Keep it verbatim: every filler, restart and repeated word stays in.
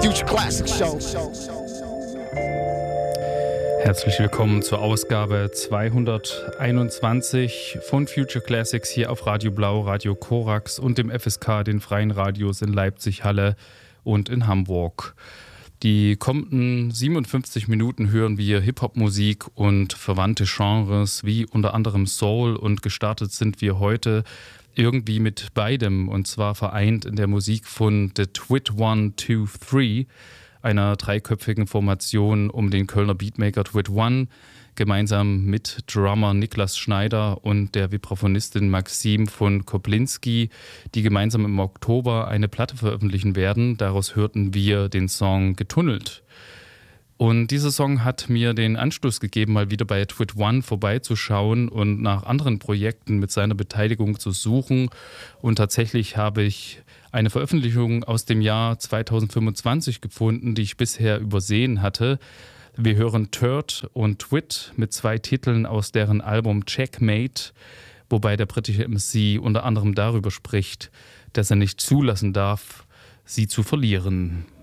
Future Classic Show. Herzlich willkommen zur Ausgabe zweihunderteinundzwanzig von Future Classics hier auf Radio Blau, Radio Korax und dem F S K, den freien Radios in Leipzig, Halle und in Hamburg. Die kommenden siebenundfünfzig Minuten hören wir Hip-Hop-Musik und verwandte Genres wie unter anderem Soul, und gestartet sind wir heute irgendwie mit beidem, und zwar vereint in der Musik von The Twit one two three, einer dreiköpfigen Formation um den Kölner Beatmaker Twit One, gemeinsam mit Drummer Niklas Schneider und der Vibraphonistin Maxim von Koplinski, die gemeinsam im Oktober eine Platte veröffentlichen werden. Daraus hörten wir den Song Getunnelt. Und dieser Song hat mir den Anstoß gegeben, mal wieder bei Twit One vorbeizuschauen und nach anderen Projekten mit seiner Beteiligung zu suchen. Und tatsächlich habe ich eine Veröffentlichung aus dem Jahr zweitausendfünfundzwanzig gefunden, die ich bisher übersehen hatte. Wir hören Turd und Twit mit zwei Titeln aus deren Album Checkmate, wobei der britische M C unter anderem darüber spricht, dass er nicht zulassen darf, sie zu verlieren.